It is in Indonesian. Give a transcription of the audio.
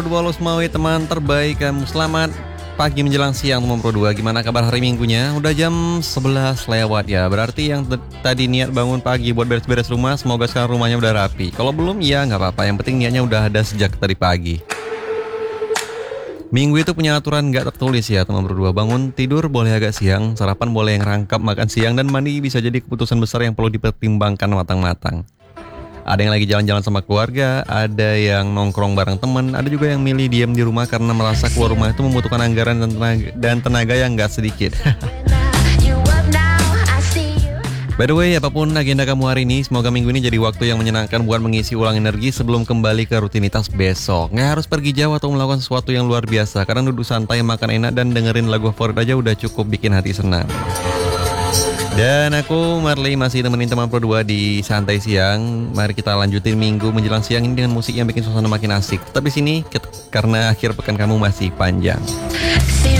Dua Losmawi teman terbaik kamu. Selamat pagi menjelang siang teman Pro 2. Gimana kabar hari Minggunya? Udah jam 11 lewat ya. Berarti yang tadi niat bangun pagi buat beres-beres rumah, semoga sekarang rumahnya udah rapi. Kalau belum ya nggak apa-apa, yang penting niatnya udah ada sejak tadi pagi. Minggu itu punya aturan nggak tertulis ya teman Pro 2. Bangun tidur boleh agak siang, sarapan boleh yang rangkap, makan siang dan mandi bisa jadi keputusan besar yang perlu dipertimbangkan matang-matang. Ada yang lagi jalan-jalan sama keluarga, ada yang nongkrong bareng temen, ada juga yang milih diam di rumah karena merasa keluar rumah itu membutuhkan anggaran dan tenaga yang gak sedikit. By the way, apapun agenda kamu hari ini, semoga minggu ini jadi waktu yang menyenangkan buat mengisi ulang energi sebelum kembali ke rutinitas besok. Nggak harus pergi jauh atau melakukan sesuatu yang luar biasa, karena duduk santai, makan enak, dan dengerin lagu favorit aja udah cukup bikin hati senang. Dan aku Marley masih temenin teman Pro 2 di Santai Siang. Mari kita lanjutin minggu menjelang siang ini dengan musik yang bikin suasana makin asik. Tapi sini karena akhir pekan kamu masih panjang.